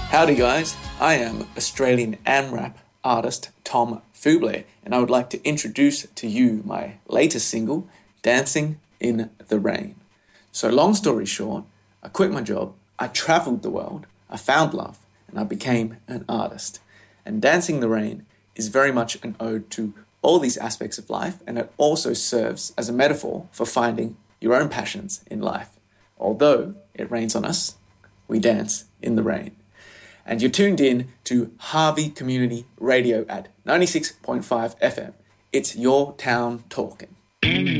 Howdy guys, I am Australian AMRAP artist Tom Fuble, and I would like to introduce to you my latest single, Dancing in the Rain. So long story short, I quit my job, I travelled the world, I found love, and I became an artist. And Dancing in the Rain is very much an ode to all these aspects of life, and it also serves as a metaphor for finding your own passions in life. Although it rains on us, we dance in the rain. And you're tuned in to Harvey Community Radio at 96.5 FM. It's your town talking.